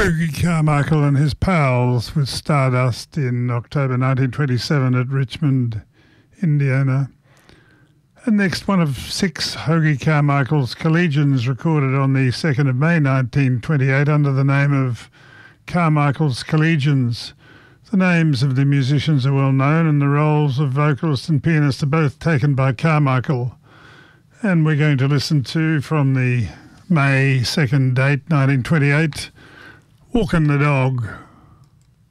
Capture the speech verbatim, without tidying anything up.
Hoagy Carmichael and his pals with Stardust in October nineteen twenty-seven at Richmond, Indiana. And next, one of six Hoagy Carmichael's collegians recorded on the second of May nineteen twenty-eight under the name of Carmichael's Collegians. The names of the musicians are well known and the roles of vocalist and pianist are both taken by Carmichael. And we're going to listen to, from the May second date, nineteen twenty-eight, Walkin' the Dog.